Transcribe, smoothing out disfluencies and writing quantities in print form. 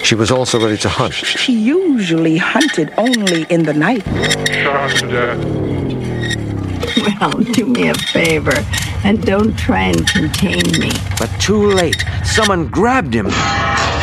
She was also ready to hunt. She usually hunted only in the night. Shot to death. Well, do me a favor and don't try and contain me. But too late. Someone grabbed him.